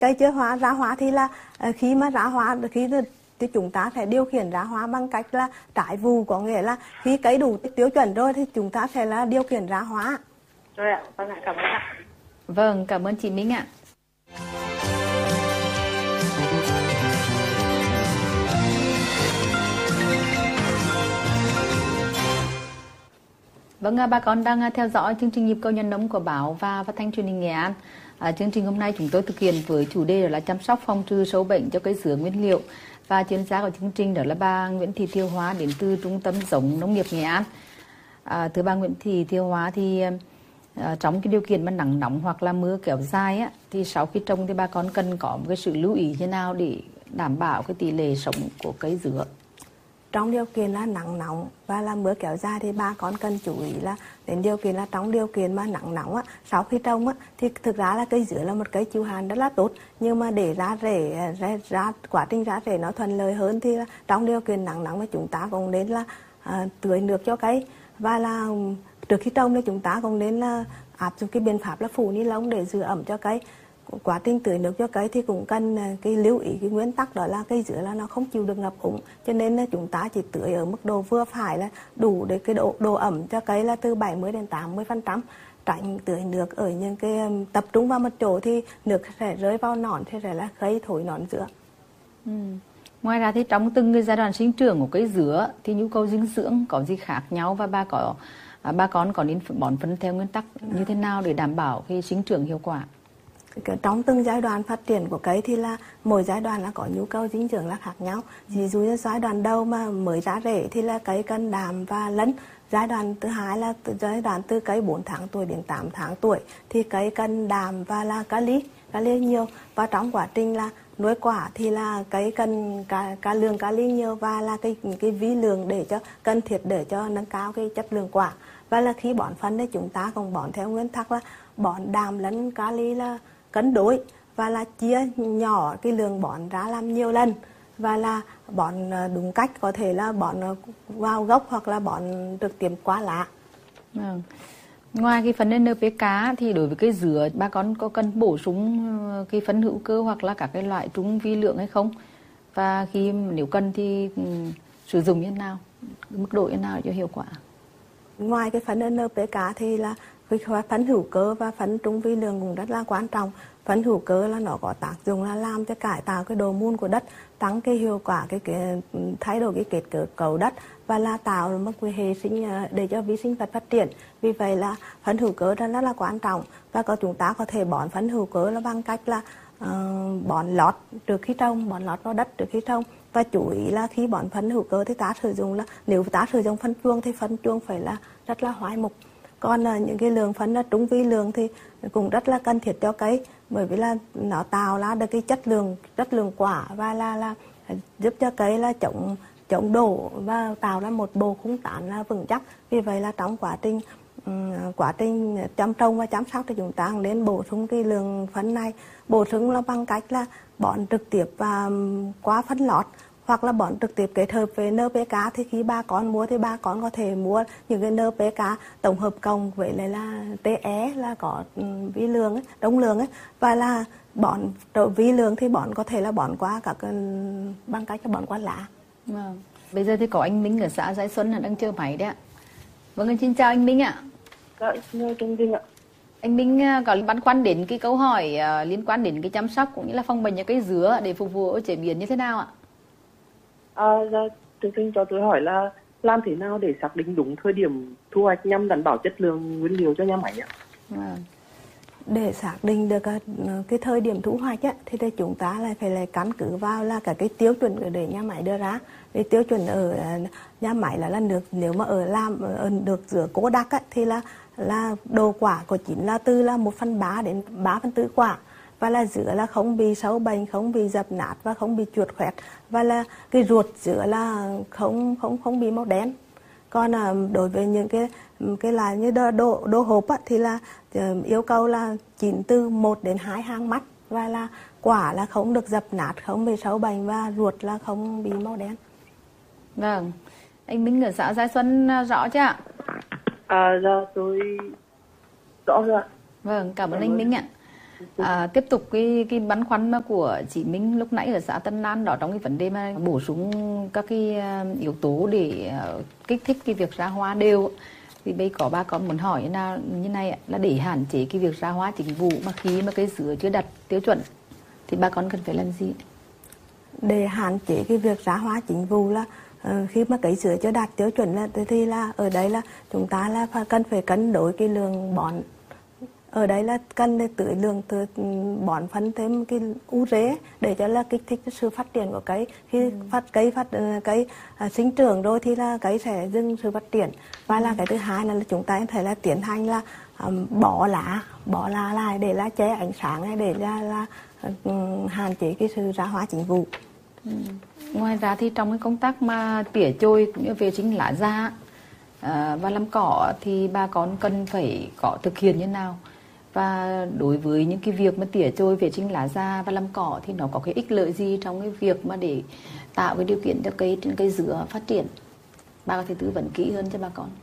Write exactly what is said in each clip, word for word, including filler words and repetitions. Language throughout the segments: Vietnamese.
Cây chưa hoa ra hoa thì là khi mà ra hoa khi thì chúng ta phải điều khiển ra hoa bằng cách là trái vụ, có nghĩa là khi cây đủ tiêu chuẩn rồi thì chúng ta sẽ là điều khiển ra hoa. Rồi ạ, vâng ạ, cảm ơn ạ. Vâng, cảm ơn chị Minh ạ. Vâng, bà con đang theo dõi chương trình Nhịp cầu nhà nông của Báo và Phát thanh Truyền hình Nghệ An. À, chương trình hôm nay chúng tôi thực hiện với chủ đề đó là chăm sóc phòng trừ sâu bệnh cho cây dứa nguyên liệu. Và chuyên gia của chương trình đó là bà Nguyễn Thị Thiều Hóa đến từ Trung tâm Giống Nông nghiệp Nghệ An. À, thưa bà Nguyễn Thị Thiều Hóa, thì à, trong cái điều kiện mà nắng nóng hoặc là mưa kéo dài á, thì sau khi trồng thì bà con cần có một cái sự lưu ý như nào để đảm bảo cái tỷ lệ sống của cây dứa? Trong điều kiện là nắng nóng và là mưa kéo dài thì bà con cần chú ý là đến điều kiện là trong điều kiện mà nắng nóng á, sau khi trồng á, thì thực ra là cây dứa là một cây chịu hạn rất là tốt, nhưng mà để ra rễ ra, ra quá trình ra rễ nó thuận lợi hơn thì là trong điều kiện nắng nóng thì chúng ta cũng nên là à, tưới nước cho cây, và là trước khi trồng thì chúng ta cũng nên là áp dụng cái biện pháp là phủ ni lông để giữ ẩm cho cây. Quá trình tưới nước cho cây thì cũng cần cái lưu ý cái nguyên tắc đó là cây dứa là nó không chịu được ngập úng, cho nên là chúng ta chỉ tưới ở mức độ vừa phải là đủ để cái độ độ ẩm cho cây là từ bảy mươi đến tám mươi phần trăm, tránh tưới nước ở những cái tập trung vào một chỗ thì nước sẽ rơi vào nón thì sẽ là gây thối nón dứa. Ừ. Ngoài ra thì trong từng cái giai đoạn sinh trưởng của cây dứa thì nhu cầu dinh dưỡng có gì khác nhau, và bà có bà con có nên bón phân theo nguyên tắc như thế nào để đảm bảo cái sinh trưởng hiệu quả? Trong từng giai đoạn phát triển của cây thì là mỗi giai đoạn là có nhu cầu dinh dưỡng là khác nhau. Ví dụ như giai đoạn đầu mà mới ra rễ thì là cây cần đạm và lân. Giai đoạn thứ hai là từ giai đoạn từ cây bốn tháng tuổi đến tám tháng tuổi thì cây cần đạm và là kali, kali nhiều. Và trong quá trình là nuôi quả thì là cây cần cả, cả lượng kali nhiều và là cái cái vi lượng để cho cần thiết để cho nâng cao cái chất lượng quả. Và là khi bón phân thì chúng ta cũng bón theo nguyên tắc là bón đạm lẫn kali là cân đối, và là chia nhỏ cái lượng bón ra làm nhiều lần, và là bón đúng cách, có thể là bón vào gốc hoặc là bón trực tiếp qua lá. Ừ. Ngoài cái phân en pê ca thì đối với cây dứa bà con có cần bổ sung cái phân hữu cơ hoặc là các cái loại trung vi lượng hay không? Và khi nếu cần thì um, sử dụng như thế nào, mức độ như thế nào cho hiệu quả? Ngoài cái phân en pê ca thì là phân hữu cơ và phân trung vi lượng cũng rất là quan trọng. Phân hữu cơ là nó có tác dụng là làm cho cải tạo cái độ môn của đất, tăng cái hiệu quả cái, cái thay đổi cái kết cấu cấu đất, và là tạo một cái hệ sinh để cho vi sinh vật phát triển. Vì vậy là phân hữu cơ rất là quan trọng, và có chúng ta có thể bón phân hữu cơ là bằng cách là uh, bón lót trước khi trồng, bón lót vào đất trước khi trồng. Và chú ý là khi bón phân hữu cơ thì ta sử dụng là nếu ta sử dụng phân chuông thì phân chuông phải là rất là hoại mục. Còn uh, những cái lượng phân là trung vi lượng thì cũng rất là cần thiết cho cây, bởi vì là nó tạo ra được cái chất lượng chất lượng quả, và là là giúp cho cây là chống chống đổ và tạo ra một bộ khung tán là vững chắc. Vì vậy là trong quá trình um, quá trình chăm trồng và chăm sóc thì chúng ta nên bổ sung cái lượng phân này, bổ sung là bằng cách là bón trực tiếp và um, qua phân lót, hoặc là bón trực tiếp kết hợp với en pê ca. Thì khi bà con mua thì bà con có thể mua những cái en pê ca tổng hợp cộng với lại là tê e là có vi lượng ấy, đông lượng ấy, và là bón vi lượng thì bón có thể là bón qua các bằng cách là bón qua lá. Vâng. Bây giờ thì có anh Minh ở xã Giai Xuân là đang chờ máy đấy ạ. Vâng, xin chào anh Minh ạ. Dạ, xin chào Vinh ạ. Anh Minh có băn khoăn đến cái câu hỏi uh, liên quan đến cái chăm sóc cũng như là phòng bệnh cho cây dứa để phục vụ chế biến như thế nào ạ? À, dạ, chương trình cho tôi hỏi là làm thế nào để xác định đúng thời điểm thu hoạch nhằm đảm bảo chất lượng nguyên liệu cho nhà máy ạ? À. Để xác định được cái thời điểm thu hoạch á, thì chúng ta lại phải lại căn cứ vào là cả cái tiêu chuẩn để nhà máy đưa ra. Cái tiêu chuẩn ở nhà máy là là được, nếu mà ở làm ở được dứa cố đặc á, thì là là độ quả của chín là từ là một phần ba đến ba phần tư quả, và là dứa là không bị sâu bệnh, không bị dập nát và không bị chuột khoét, và là cái ruột dứa là không không không bị màu đen. Còn à, đối với những cái cái là như đồ đồ, đồ hộp á, thì là uh, yêu cầu là chín từ một đến hai hang mắt, và là quả là không được dập nát, không bị sâu bệnh, và ruột là không bị màu đen. Vâng, anh Minh ở xã Giai Xuân rõ chưa ạ? À, dạ tôi rõ rồi ạ. Vâng, cảm ơn anh Minh ạ. À, tiếp tục cái cái băn khoăn mà của chị Minh lúc nãy ở xã Tân An đó, trong cái vấn đề mà bổ sung các cái yếu tố để kích thích cái việc ra hoa đều, thì bây có ba con muốn hỏi như nào như này là để hạn chế cái việc ra hoa chính vụ mà khi mà cây sữa chưa đạt tiêu chuẩn thì ba con cần phải làm gì? Để hạn chế cái việc ra hoa chính vụ là uh, khi mà cây sữa chưa đạt tiêu chuẩn là thì là ở đây là chúng ta là phải, cần phải cân đối cái lượng bón. Ở đây là cần để tưới lượng từ bón phân thêm cái u rễ để cho là kích thích cái sự phát triển của cây. Khi ừ. phát cây phát cây à, sinh trưởng rồi thì là cây sẽ dừng sự phát triển. Và ừ. là cái thứ hai là, là chúng ta có thể là tiến hành là um, bỏ lá bỏ lá lại để là che ánh sáng hay để là, là um, hạn chế cái sự ra hoa chính vụ. Ừ. Ngoài ra thì trong cái công tác mà tỉa chồi cũng như vệ sinh lá da à, và làm cỏ thì bà con cần phải có thực hiện như nào? Và đối với những cái việc mà tỉa chồi vệ sinh lá da và làm cỏ thì nó có cái ích lợi gì trong cái việc mà để tạo cái điều kiện cho cây trên cây dứa phát triển? Bà có thể tư vấn kỹ hơn cho bà con.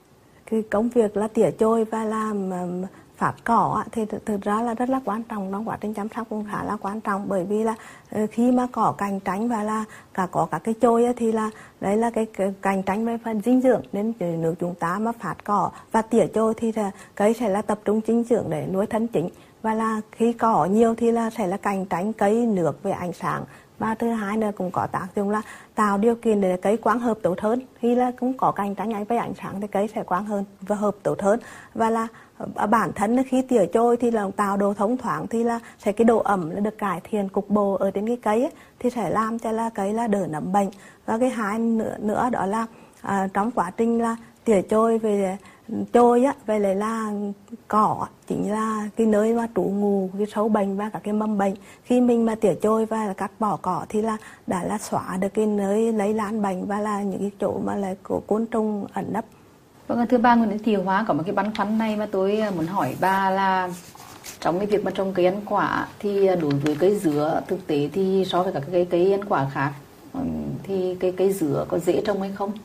Cái công việc là tỉa chồi và làm phát cỏ thì thực ra là rất là quan trọng, trong quá trình chăm sóc cũng khá là quan trọng, bởi vì là khi mà cỏ cành tránh và là cả có các cái chồi thì là đấy là cái, cái cành tránh với phần dinh dưỡng, nên nếu chúng ta mà phát cỏ và tỉa chồi thì là cây sẽ là tập trung dinh dưỡng để nuôi thân chính, và là khi cỏ nhiều thì là sẽ là cành tránh cây nước về ánh sáng. Và thứ hai là cũng có tác dụng là tạo điều kiện để cây quang hợp tốt hơn. Khi là cũng có cành tránh ánh với ánh sáng thì cây sẽ quang hơn và hợp tốt hơn. Và là bản thân khi tỉa chồi thì là tạo độ thông thoáng thì là sẽ cái độ ẩm là được cải thiện cục bộ ở trên cái cây ấy, thì sẽ làm cho là cây là đỡ nấm bệnh. Và cái hai nữa, nữa đó là à, trong quá trình là tỉa chồi về chồi á, về lại là cỏ chính là cái nơi mà trú ngụ cái sâu bệnh và các cái mầm bệnh. Khi mình mà tỉa chồi và cắt bỏ cỏ thì là đã là xóa được cái nơi lây lan bệnh và là những cái chỗ mà là của côn trùng ẩn nấp. Vâng, thưa bà Nguyễn Thị Hóa, có một cái băn khoăn này mà tôi muốn hỏi bà là trong cái việc mà trồng cây ăn quả thì đối với cây dứa thực tế thì so với các cây cây ăn quả khác thì cây cây dứa có dễ trồng hay không?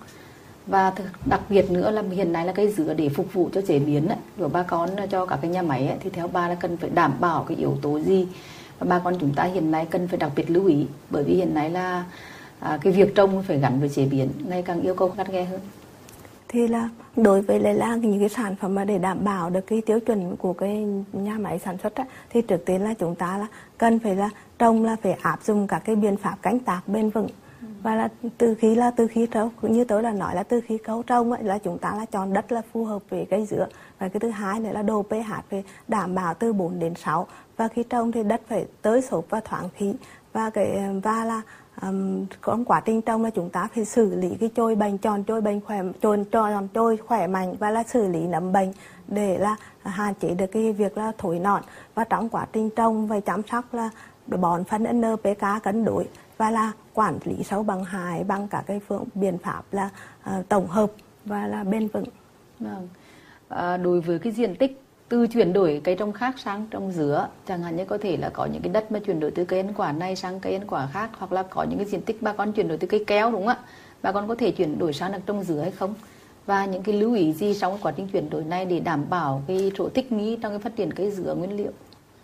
Và đặc biệt nữa là hiện nay là cây dứa để phục vụ cho chế biến ấy, của bà con cho các cái nhà máy ấy, thì theo bà là cần phải đảm bảo cái yếu tố gì, và bà con chúng ta hiện nay cần phải đặc biệt lưu ý, bởi vì hiện nay là à, cái việc trồng phải gắn với chế biến ngày càng yêu cầu gắt ghe hơn. Thì là đối với lại là những cái sản phẩm mà để đảm bảo được cái tiêu chuẩn của cái nhà máy sản xuất á, thì trước tiên là chúng ta là cần phải là trồng là phải áp dụng các cái biện pháp canh tác bền vững. Và là từ khi là từ khi trồng, như tôi đã nói là từ khi cấu trồng ấy, là chúng ta là chọn đất là phù hợp với cây dứa. Và cái thứ hai nữa là độ pH phải đảm bảo từ bốn đến sáu, và khi trồng thì đất phải tới xốp và thoáng khí. Và cái và là um, trong quá trình trồng là chúng ta phải xử lý cái chồi bệnh, chọn chồi bệnh khỏe, chọn chọn chồi khỏe mạnh và là xử lý nấm bệnh để là hạn chế được cái việc là thối nọn. Và trong quá trình trồng và chăm sóc là bón phân en pê ca cân đối và là quản lý sâu bằng hại bằng các cái phương biện pháp là uh, tổng hợp và là bền vững. Vâng. À, đối với cái diện tích từ chuyển đổi cây trồng khác sang trồng dứa, chẳng hạn như có thể là có những cái đất mà chuyển đổi từ cây ăn quả này sang cây ăn quả khác, hoặc là có những cái diện tích bà con chuyển đổi từ cây keo, đúng không ạ? Bà con có thể chuyển đổi sang được trồng dứa hay không? Và những cái lưu ý gì trong quá trình chuyển đổi này để đảm bảo cái chỗ thích nghi trong cái phát triển cây dứa nguyên liệu?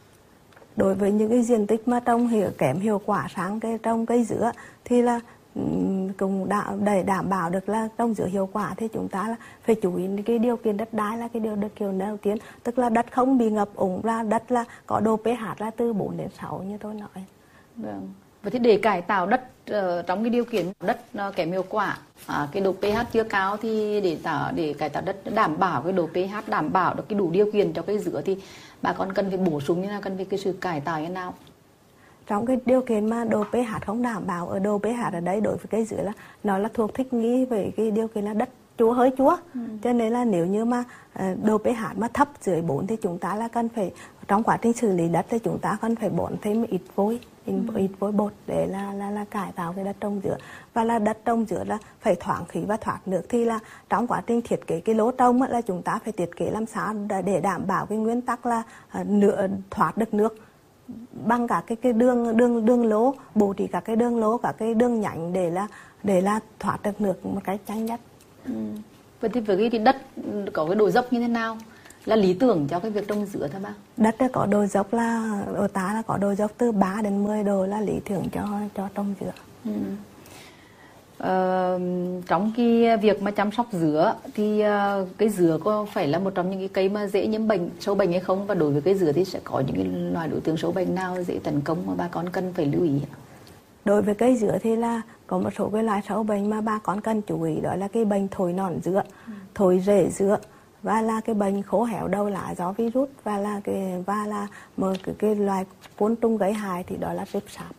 Đối với những cái diện tích mà trồng hiệu kém hiệu quả sang cái trồng cây dứa thì là cũng đã, để đảm bảo được là trồng dứa hiệu quả thì chúng ta là phải chú ý cái điều kiện đất đai là cái điều được kiểu đầu tiên, tức là đất không bị ngập úng, là đất là có độ pH là từ bốn đến sáu như tôi nói. Vâng. Vậy thì để cải tạo đất uh, trong cái điều kiện đất uh, kém hiệu quả, à, cái độ pH chưa cao thì để tạo để cải tạo đất đảm bảo cái độ pH, đảm bảo được cái đủ điều kiện cho cây dứa thì bà con cần phải bổ sung như nào, cần phải cái sự cải tạo như nào? Trong cái điều kiện mà độ pH không đảm bảo, ở độ pH ở đấy đối với cây dứa là nó là thuộc thích nghi với cái điều kiện là đất chúa hơi chúa. Ừ. Cho nên là nếu như mà độ pH mà thấp dưới bốn thì chúng ta là cần phải trong quá trình xử lý đất thì chúng ta cần phải bón thêm ít vôi, ít, ừ. ít vôi bột để là là là cải tạo cái đất trồng dứa. Và là đất trồng dứa là phải thoáng khí và thoát nước, thì là trong quá trình thiết kế cái lỗ trồng là chúng ta phải thiết kế làm sao để đảm bảo cái nguyên tắc là nửa thoát được nước bằng cả cái cái đường đường đường lỗ, bố trí các cái đường lỗ, các cái đường nhánh để là để là thoát được nước một cách nhanh nhất. Ừ. Vậy thì với cái đất có cái độ dốc như thế nào là lý tưởng cho cái việc trồng dứa thưa bác? Đất có độ dốc là ở tá là có độ dốc từ ba đến mười độ là lý tưởng cho cho trồng dứa. Ừ. Ờ, trong cái việc mà chăm sóc dứa thì uh, cái dứa có phải là một trong những cái cây mà dễ nhiễm bệnh, sâu bệnh hay không, và đối với cây dứa thì sẽ có những cái loài đối tượng sâu bệnh nào dễ tấn công mà bà con cần phải lưu ý? Đối với cây dứa thì là có một số cái loài sâu bệnh mà bà con cần chú ý, đó là cái bệnh thối nòn dứa, ừ. thối rễ dứa, và là cái bệnh khô héo đầu lá do virus, và là cái và là một cái, cái loài côn trùng gây hại thì đó là rệp sáp.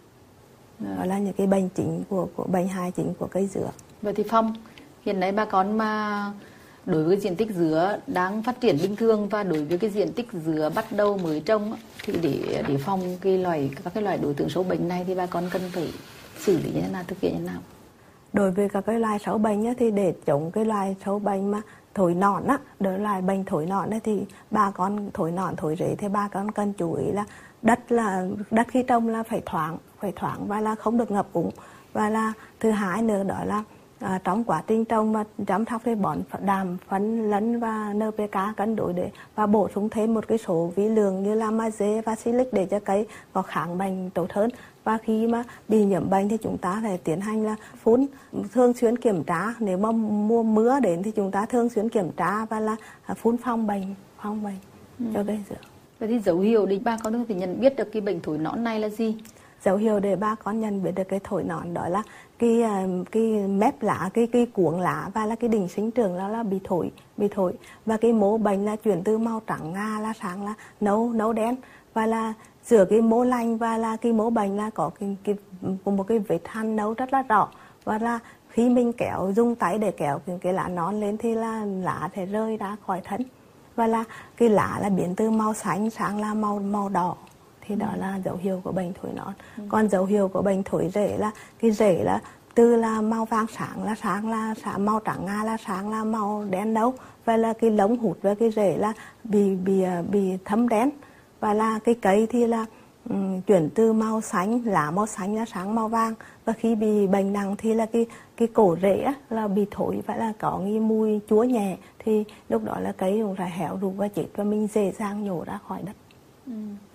Đó là những cái bệnh chính của, của bệnh hại chính của cây dứa. Vậy thì Phong, hiện nay bà con mà đối với diện tích dứa đang phát triển bình thường và đối với cái diện tích dứa bắt đầu mới trồng thì để để phòng cái loài các cái loài đối tượng sâu bệnh này thì bà con cần phải xử lý như thế nào, thực hiện như thế nào? Đối với các cái loài sâu bệnh ấy, thì để chống cái loài sâu bệnh mà thối nọn á, đó là bệnh thối nọn ấy, thì bà con thối nọn thối rễ thì bà con cần chú ý là đất là đất khi trồng là phải thoáng, phải thoáng và là không được ngập úng, và là thứ hai nữa đó là à, trong quá trình trồng và chăm sóc thì bón đạm, phân, lẫn và en pê ca cân đối để và bổ sung thêm một cái số vi lượng như là magie và silic để cho cây có kháng bệnh tốt hơn. Và khi mà bị nhiễm bệnh thì chúng ta phải tiến hành là phun, thường xuyên kiểm tra, nếu mà mùa mưa đến thì chúng ta thường xuyên kiểm tra và là phun phòng bệnh, phòng bệnh ừ. cho cây dứa. Vậy thì dấu hiệu để bà con có thể nhận biết được cái bệnh thối nọn này là gì? Dấu hiệu để bà con nhận biết được cái thối nọn đó là cái cái mép lá, cái cái cuống lá và là cái đỉnh sinh trưởng là là bị thối, bị thối và cái mố bệnh là chuyển từ màu trắng ngà là sang là nâu nâu đen, và là giữa cái mố lành và là cái mố bệnh là có cái, cái một cái vết hằn nâu rất là rõ, và là khi mình kéo dùng tay để kéo cái, cái lá nón lên thì là lá sẽ rơi ra khỏi thân, và là cái lá là biến từ màu xanh sang là màu màu đỏ, thì đó là dấu hiệu của bệnh thối nón. Ừ. Còn dấu hiệu của bệnh thối rễ là cái rễ là từ là màu vàng sáng là sáng là sáng, màu trắng ngà là sáng là màu đen nâu, và là cái lông hút và cái rễ là bị bị bị thấm đen, và là cái cây thì là um, chuyển từ màu xanh, lá màu xanh là sáng màu vàng, và khi bị bệnh nặng thì là cái cái cổ rễ là bị thối và là có cái mùi chúa nhẹ, thì lúc đó là cây cũng phải héo rụng và chết và mình dễ dàng nhổ ra khỏi đất. Ừ.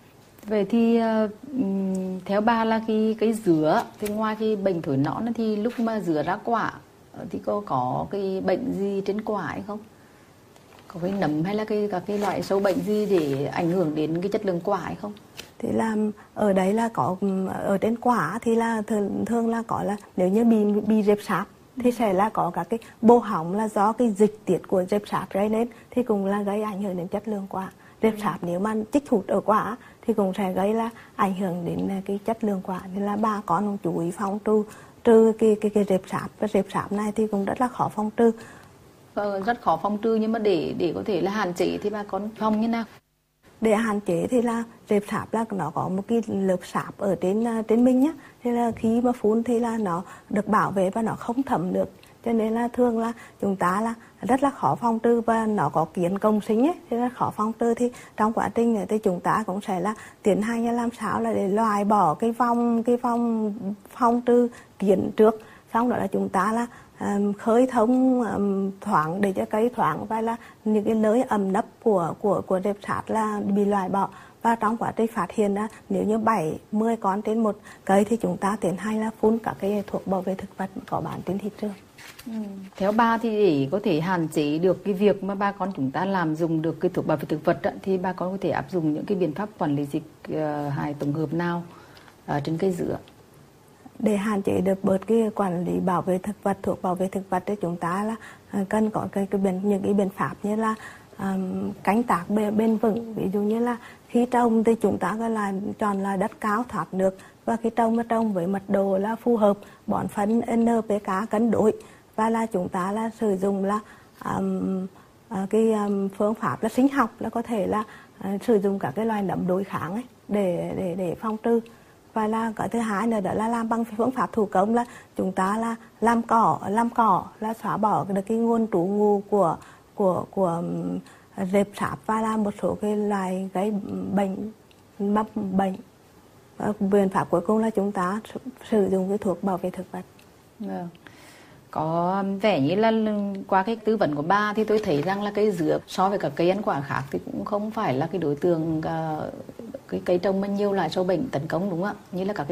Vậy thì um, theo bà là cái cái dứa thì ngoài cái bệnh thối nón thì lúc mà dứa ra quả thì có có cái bệnh gì trên quả hay không? Có cái nấm hay là cái các cái loại sâu bệnh gì để ảnh hưởng đến cái chất lượng quả hay không? Thì là ở đấy là có ở trên quả thì là thường thường là có là nếu như bị bị rệp sáp thì sẽ là có các cái bô hỏng là do cái dịch tiết của rệp sáp gây nên, thì cũng là gây ảnh hưởng đến chất lượng quả. Rệp sáp nếu mà chích hụt ở quả thì cũng sẽ gây là ảnh hưởng đến cái chất lượng quả, nên là bà con cũng chú ý phòng trừ trừ cái cái cái rệp sáp, và rệp sáp này thì cũng rất là khó phòng trừ. Ờ, rất khó phòng trừ, nhưng mà để để có thể là hạn chế thì bà con phòng như nào? Để hạn chế thì là rệp sáp là nó có một cái lớp sáp ở trên trên mình nhá, thế là khi mà phun thì là nó được bảo vệ và nó không thấm được, cho nên là thường là chúng ta là rất là khó phòng trừ, và nó có kiến cộng sinh ấy, thế là khó phòng trừ. Thì trong quá trình này thì chúng ta cũng sẽ là tiến hành làm sao là để loại bỏ cái vòng cái vòng phòng trừ kiến trước, xong đó là chúng ta là um, khơi thông um, thoáng để cho cây thoáng, và là những cái nơi ẩm nấp của của của rệp sáp là bị loại bỏ. Và trong quá trình phát hiện ra nếu như bảy mươi con trên một cây thì chúng ta tiến hành là phun các cái thuốc bảo vệ thực vật có bán trên thị trường. Ừ. Theo bà thì để có thể hạn chế được cái việc mà bà con chúng ta làm dùng được cái thuốc bảo vệ thực vật đó, thì bà con có thể áp dụng những cái biện pháp quản lý dịch uh, hại tổng hợp nào uh, trên cây dứa? Để hạn chế được bớt cái quản lý bảo vệ thực vật, thuốc bảo vệ thực vật thì chúng ta là uh, cần có cái, cái biện, những cái biện pháp như là um, canh tác bền vững. Ví dụ như là khi trồng thì chúng ta là chọn là đất cao thoát nước, và khi trồng mà trồng với mật độ là phù hợp, bón phân en pê ca cân đối, và là chúng ta là sử dụng là um, uh, cái um, phương pháp là sinh học, là có thể là uh, sử dụng các cái loài nấm đối kháng ấy để để để phòng trừ. Và là cái thứ hai nữa đó là làm bằng phương pháp thủ công, là chúng ta là làm cỏ làm cỏ là xóa bỏ được cái nguồn trú ngụ của của của um, rệp sáp và là một số cái loài gây bệnh mắc bệnh. Và biện pháp cuối cùng là chúng ta sử dụng cái thuốc bảo vệ thực vật. Yeah. Có vẻ như là qua cái tư vấn của bà thì tôi thấy rằng là cây dứa so với các cây ăn quả khác thì cũng không phải là cái đối tượng uh, cái cây trồng mà nhiều loại sâu bệnh tấn công đúng không ạ? Như là các cái